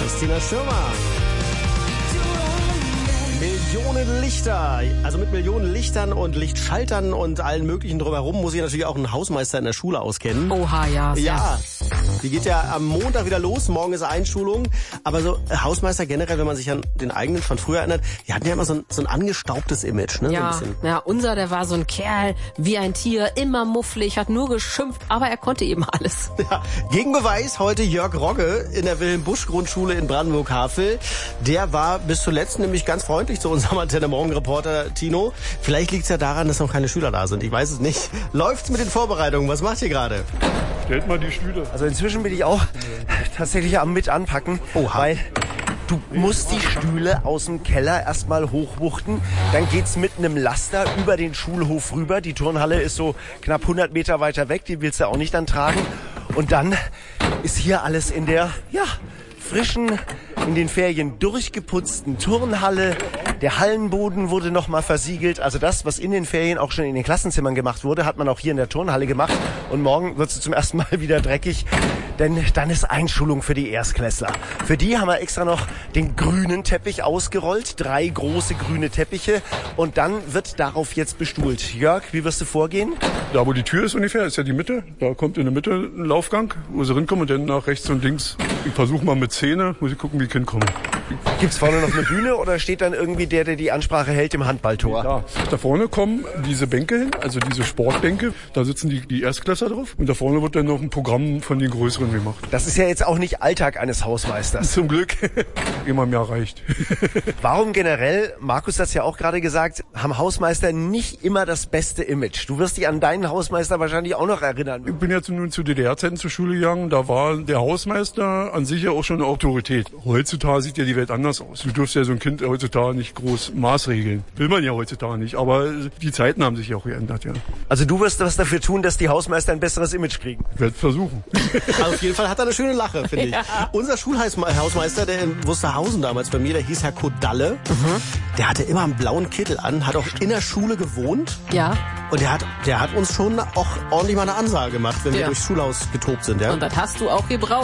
Christina Schirmer. Millionen Lichter, also mit Millionen Lichtern und Lichtschaltern und allen möglichen drumherum muss sich natürlich auch ein Hausmeister in der Schule auskennen. Oha, ja. Ja, die geht ja am Montag wieder los, morgen ist Einschulung. Aber so Hausmeister generell, wenn man sich an den eigenen von früher erinnert, die hatten ja immer so ein angestaubtes Image, ne? Ja, so ein bisschen. ja, unser, der war so ein Kerl, wie ein Tier, immer mufflig, hat nur geschimpft, aber er konnte eben alles. Ja, Gegenbeweis heute Jörg Rogge in der Wilhelm-Busch-Grundschule in Brandenburg-Havel. Der war bis zuletzt nämlich ganz freundlich zu unserem Antenne-Morgen-Reporter Tino. Vielleicht liegt es ja daran, dass noch keine Schüler da sind. Ich weiß es nicht. Läuft's mit den Vorbereitungen? Was macht ihr gerade? Stellt mal die Stühle. Also inzwischen bin ich auch tatsächlich am mit anpacken, weil du musst die Stühle aus dem Keller erstmal hochwuchten. Dann geht's mit einem Laster über den Schulhof rüber. Die Turnhalle ist so knapp 100 Meter weiter weg. Die willst du auch nicht dann tragen. Und dann ist hier alles in der, frischen, in den Ferien durchgeputzten Turnhalle. Der Hallenboden wurde nochmal versiegelt. Also das, was in den Ferien auch schon in den Klassenzimmern gemacht wurde, hat man auch hier in der Turnhalle gemacht. Und morgen wird es zum ersten Mal wieder dreckig, denn dann ist Einschulung für die Erstklässler. Für die haben wir extra noch den grünen Teppich ausgerollt. 3 große grüne Teppiche. Und dann wird darauf jetzt bestuhlt. Jörg, wie wirst du vorgehen? Da, wo die Tür ist ungefähr, ist ja die Mitte. Da kommt in der Mitte ein Laufgang, wo sie rinkommen und dann nach rechts und links. Ich versuche mal mit Zähne, muss ich gucken, wie ich hinkomme. Gibt's vorne noch eine Bühne oder steht dann irgendwie der die Ansprache hält im Handballtor? Ja, da vorne kommen diese Bänke hin, also diese Sportbänke. Da sitzen die Erstklässler drauf. Und da vorne wird dann noch ein Programm von den Größeren gemacht. Das ist ja jetzt auch nicht Alltag eines Hausmeisters. Zum Glück. Immer im Jahr reicht. Warum generell, Markus hat es ja auch gerade gesagt, haben Hausmeister nicht immer das beste Image? Du wirst dich an deinen Hausmeister wahrscheinlich auch noch erinnern. Ich bin jetzt nun zu DDR-Zeiten zur Schule gegangen. Da war der Hausmeister an sich ja auch schon eine Autorität. Heutzutage sieht ja die Welt anders aus. Du dürfst ja so ein Kind heutzutage nicht groß maßregeln. Will man ja heutzutage nicht. Aber die Zeiten haben sich ja auch geändert, ja. Also du wirst was dafür tun, dass die Hausmeister ein besseres Image kriegen? Ich werde versuchen. Auf jeden Fall hat er eine schöne Lache, finde ich. Ja. Unser Schulhausmeister, der in Wusterhausen damals bei mir, der hieß Herr Kodalle. Der hatte immer einen blauen Kittel an, hat auch in der Schule gewohnt. Ja. Und der hat uns schon auch ordentlich mal eine Ansage gemacht, wenn wir durchs Schulhaus getobt sind. Ja? Und das hast du auch gebraucht.